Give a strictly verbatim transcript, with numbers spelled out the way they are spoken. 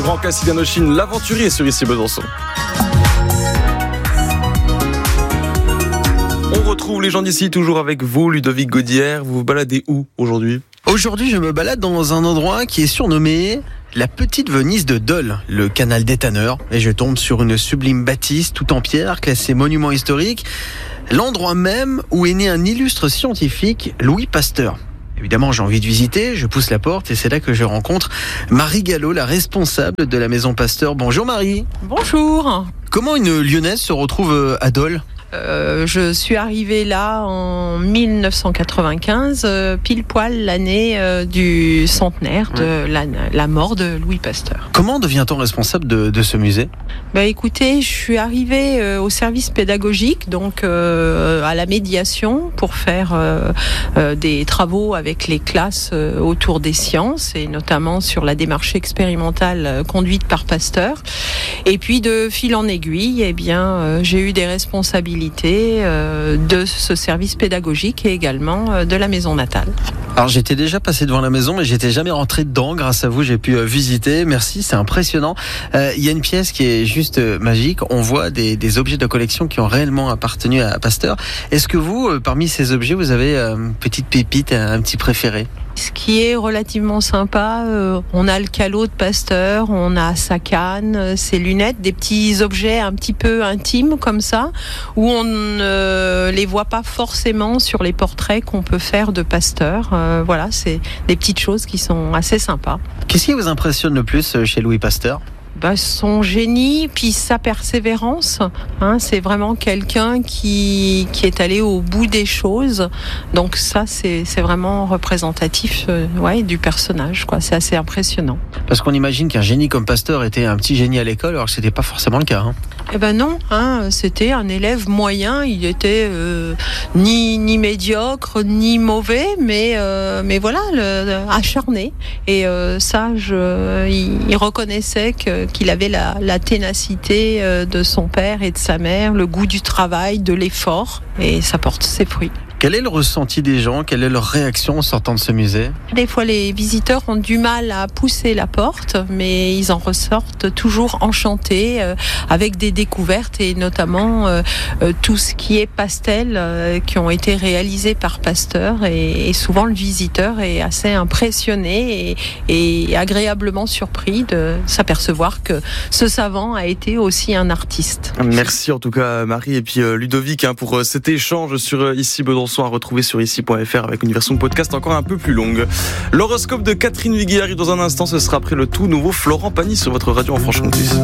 le grand classique d'Indochine, l'aventurier sur ici Besançon. On retrouve les gens d'ici toujours avec vous, Ludovic Gaudière. Vous vous baladez où aujourd'hui ? Aujourd'hui, je me balade dans un endroit qui est surnommé la Petite Venise de Dole, le canal des Tanneurs. Et je tombe sur une sublime bâtisse tout en pierre, classée monument historique. L'endroit même où est né un illustre scientifique, Louis Pasteur. Évidemment, j'ai envie de visiter, je pousse la porte et c'est là que je rencontre Marie Gallo, la responsable de la maison Pasteur. Bonjour Marie. Bonjour. Comment une Lyonnaise se retrouve à Dole ? Euh, je suis arrivée là en mille neuf cent quatre-vingt-quinze, euh, pile poil l'année euh, du centenaire de la, la mort de Louis Pasteur. Comment devient-on responsable de, de ce musée ? Bah écoutez, je suis arrivée euh, au service pédagogique, donc euh, à la médiation pour faire euh, euh, des travaux avec les classes euh, autour des sciences et notamment sur la démarche expérimentale euh, conduite par Pasteur. Et puis de fil en aiguille, eh bien euh, j'ai eu des responsabilités de ce service pédagogique et également de la maison natale. Alors j'étais déjà passé devant la maison mais j'étais jamais rentré dedans. Grâce à vous j'ai pu visiter. Merci, c'est impressionnant. Euh, il y a une pièce qui est juste magique. On voit des, des objets de collection qui ont réellement appartenu à Pasteur. Est-ce que vous, parmi ces objets, vous avez une petite pépite, un petit préféré ? Ce qui est relativement sympa, euh, on a le calot de Pasteur, on a sa canne, ses lunettes, des petits objets un petit peu intimes comme ça, où on ne les voit pas forcément sur les portraits qu'on peut faire de Pasteur. Euh, voilà, c'est des petites choses qui sont assez sympas. Qu'est-ce qui vous impressionne le plus chez Louis Pasteur ? Bah, son génie, puis sa persévérance. Hein, c'est vraiment quelqu'un qui, qui est allé au bout des choses. Donc ça, c'est, c'est vraiment représentatif euh, ouais, du personnage, quoi. C'est assez impressionnant. Parce qu'on imagine qu'un génie comme Pasteur était un petit génie à l'école, alors que c'était pas forcément le cas. Hein. Eh ben non, hein, c'était un élève moyen. Il était euh, ni, ni médiocre, ni mauvais, mais, euh, mais voilà, le, acharné. Et euh, ça, je, il, il reconnaissait que qu'il avait la, la ténacité de son père et de sa mère, le goût du travail, de l'effort, et ça porte ses fruits. Quel est le ressenti des gens ? Quelle est leur réaction en sortant de ce musée ? Des fois, les visiteurs ont du mal à pousser la porte, mais ils en ressortent toujours enchantés, euh, avec des découvertes et notamment euh, euh, tout ce qui est pastel euh, qui ont été réalisés par Pasteur. Et, et souvent, le visiteur est assez impressionné et, et agréablement surpris de s'apercevoir que ce savant a été aussi un artiste. Merci en tout cas Marie et puis euh, Ludovic hein, pour euh, cet échange sur euh, ici Besançon. À retrouver sur ici point f r avec une version podcast encore un peu plus longue. L'horoscope de Catherine Viguier arrive dans un instant, ce sera après le tout nouveau Florent Pagny sur votre radio en Franche-Comté.